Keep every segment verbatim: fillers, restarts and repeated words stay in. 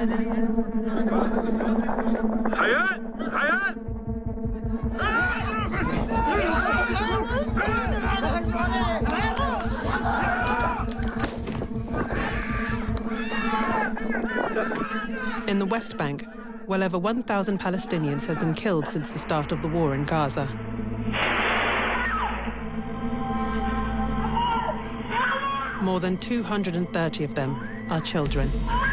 Hayat! Hayat! In the West Bank, well over one thousand Palestinians have been killed since the start of the war in Gaza. More than two hundred thirty of them are children.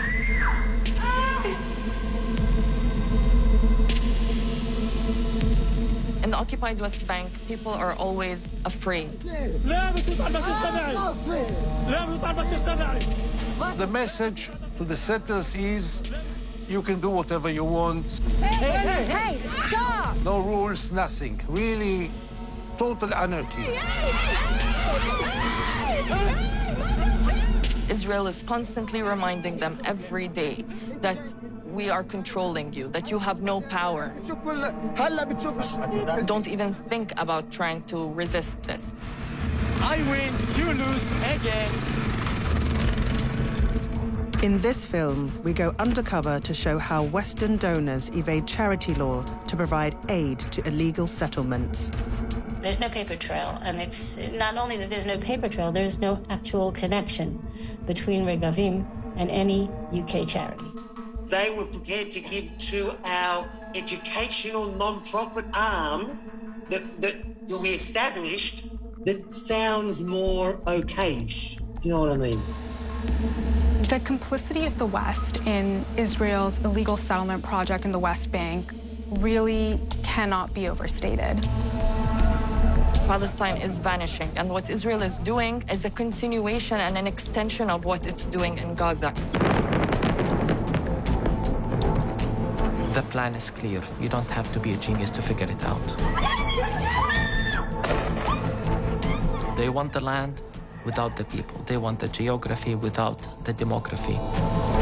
In the occupied West Bank, people are always afraid. The message to the settlers is, you can do whatever you want. Hey, hey, hey, stop! No rules, nothing. Really, total anarchy. Israel is constantly reminding them every day that we are controlling you, that you have no power. Don't even think about trying to resist this. I win, you lose again. In this film, we go undercover to show how Western donors evade charity law to provide aid to illegal settlements. There's no paper trail, and it's not only that there's no paper trail, there's no actual connection between Regavim and any U K charity. They were prepared to give to our educational non-profit arm that, that we established that sounds more okayish. You know what I mean? The complicity of the West in Israel's illegal settlement project in the West Bank really cannot be overstated. Palestine is vanishing, and what Israel is doing is a continuation and an extension of what it's doing in Gaza. The plan is clear. You don't have to be a genius to figure it out. They want the land without the people. They want the geography without the demography.